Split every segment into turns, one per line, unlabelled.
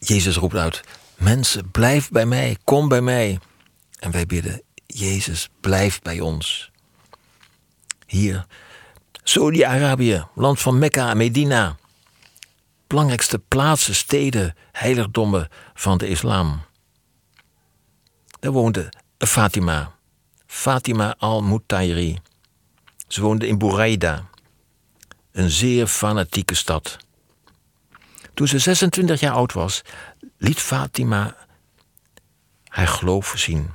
Jezus roept uit: mensen, blijf bij mij, kom bij mij. En wij bidden: Jezus, blijf bij ons. Hier, Saudi-Arabië, land van Mekka en Medina. Belangrijkste plaatsen, steden, heiligdommen van de islam. Daar woonde Fatima al-Mutayri. Ze woonde in Buraida, een zeer fanatieke stad. Toen ze 26 jaar oud was, liet Fatima haar geloof zien.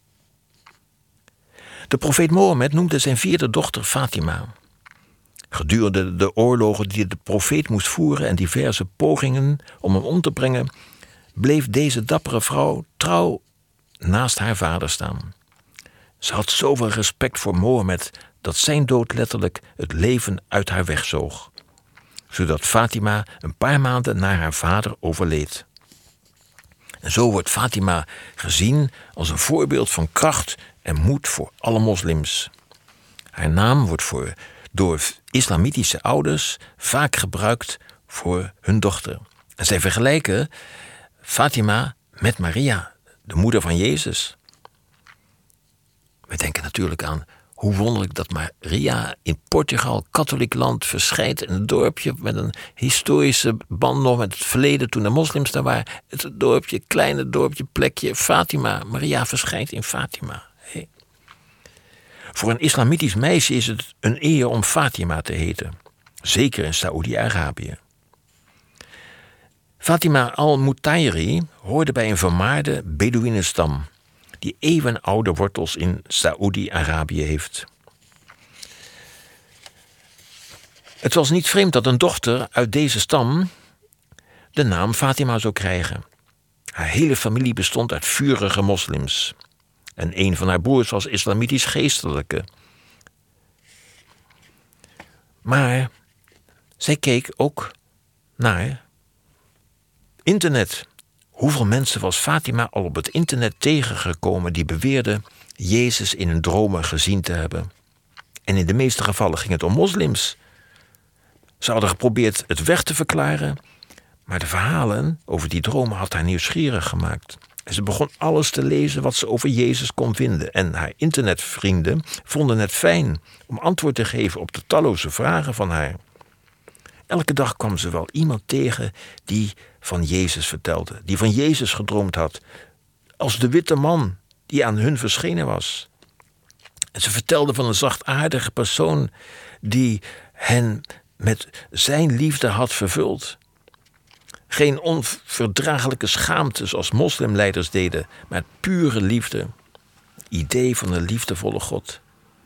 De profeet Mohammed noemde zijn 4e dochter Fatima. Gedurende de oorlogen die de profeet moest voeren en diverse pogingen om hem om te brengen, bleef deze dappere vrouw trouw naast haar vader staan. Ze had zoveel respect voor Mohammed dat zijn dood letterlijk het leven uit haar wegzoog, zodat Fatima een paar maanden na haar vader overleed. En zo wordt Fatima gezien als een voorbeeld van kracht en moed voor alle moslims. Haar naam wordt door islamitische ouders vaak gebruikt voor hun dochter. En zij vergelijken Fatima met Maria, de moeder van Jezus. We denken natuurlijk aan hoe wonderlijk dat Maria in Portugal, katholiek land, verschijnt in een dorpje met een historische band nog met het verleden toen de moslims daar waren. Het dorpje, kleine dorpje, plekje, Fatima. Maria verschijnt in Fatima. Hey. Voor een islamitisch meisje is het een eer om Fatima te heten. Zeker in Saoedi-Arabië. Fatima al-Mutayri hoorde bij een vermaarde Bedouinenstam die eeuwenoude wortels in Saoedi-Arabië heeft. Het was niet vreemd dat een dochter uit deze stam de naam Fatima zou krijgen. Haar hele familie bestond uit vurige moslims. En een van haar broers was islamitisch geestelijke. Maar zij keek ook naar internet. Hoeveel mensen was Fatima al op het internet tegengekomen die beweerden Jezus in hun dromen gezien te hebben? En in de meeste gevallen ging het om moslims. Ze hadden geprobeerd het weg te verklaren, maar de verhalen over die dromen had haar nieuwsgierig gemaakt. En ze begon alles te lezen wat ze over Jezus kon vinden. En haar internetvrienden vonden het fijn om antwoord te geven op de talloze vragen van haar. Elke dag kwam ze wel iemand tegen die van Jezus vertelde, die van Jezus gedroomd had, als de witte man die aan hun verschenen was. En ze vertelde van een zachtaardige persoon die hen met zijn liefde had vervuld. Geen onverdraaglijke schaamte zoals moslimleiders deden, maar pure liefde. Idee van een liefdevolle God.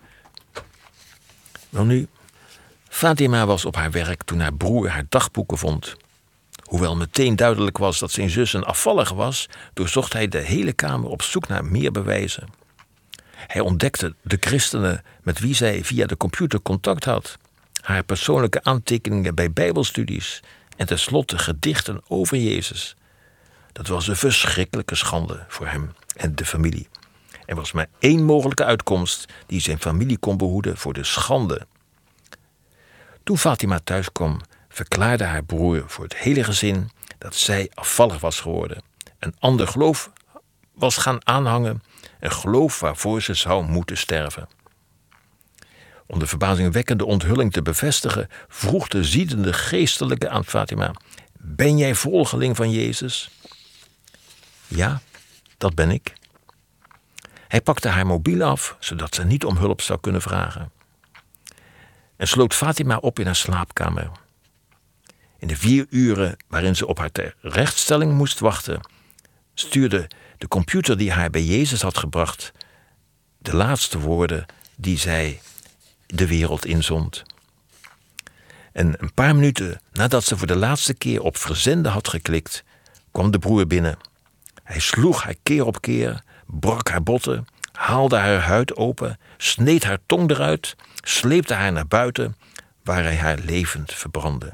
Welnu, Fatima was op haar werk toen haar broer haar dagboeken vond. Hoewel meteen duidelijk was dat zijn zus een afvallige was, doorzocht hij de hele kamer op zoek naar meer bewijzen. Hij ontdekte de christenen met wie zij via de computer contact had, haar persoonlijke aantekeningen bij bijbelstudies en tenslotte gedichten over Jezus. Dat was een verschrikkelijke schande voor hem en de familie. Er was maar één mogelijke uitkomst die zijn familie kon behoeden voor de schande. Toen Fatima thuis kwam, verklaarde haar broer voor het hele gezin dat zij afvallig was geworden. Een ander geloof was gaan aanhangen, een geloof waarvoor ze zou moeten sterven. Om de verbazingwekkende onthulling te bevestigen, vroeg de ziedende geestelijke aan Fatima: ben jij volgeling van Jezus? Ja, dat ben ik. Hij pakte haar mobiel af, zodat ze niet om hulp zou kunnen vragen. En sloot Fatima op in haar slaapkamer. In de 4 uren waarin ze op haar terechtstelling moest wachten, stuurde de computer die haar bij Jezus had gebracht de laatste woorden die zij de wereld inzond. En een paar minuten nadat ze voor de laatste keer op verzenden had geklikt, kwam de broer binnen. Hij sloeg haar keer op keer, brak haar botten, haalde haar huid open, sneed haar tong eruit, sleepte haar naar buiten, waar hij haar levend verbrandde.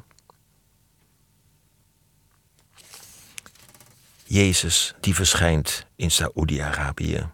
Jezus die verschijnt in Saoedi-Arabië.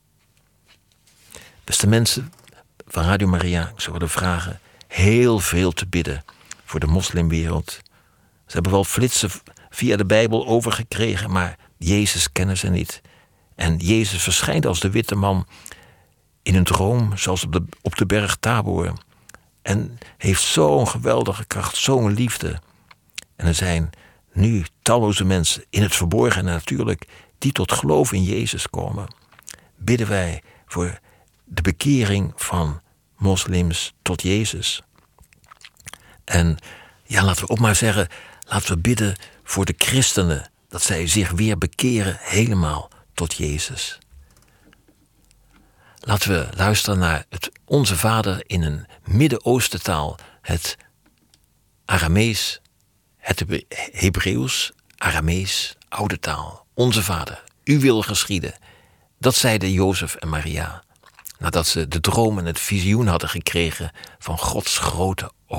Beste mensen van Radio Maria, ik zou willen vragen heel veel te bidden voor de moslimwereld. Ze hebben wel flitsen via de Bijbel overgekregen, maar Jezus kennen ze niet. En Jezus verschijnt als de witte man in een droom, zoals op de berg Tabor. En heeft zo'n geweldige kracht, zo'n liefde. En er zijn nu talloze mensen, in het verborgen natuurlijk, die tot geloof in Jezus komen. Bidden wij voor de bekering van moslims tot Jezus. En ja, laten we ook maar zeggen, laten we bidden voor de christenen, dat zij zich weer bekeren helemaal tot Jezus. Laten we luisteren naar het Onze Vader in een Midden-Oosten taal, het Aramees, het Hebreeuws, Aramees, oude taal. Onze Vader, uw wil geschieden. Dat zeiden Jozef en Maria, nadat ze de droom en het visioen hadden gekregen van Gods grote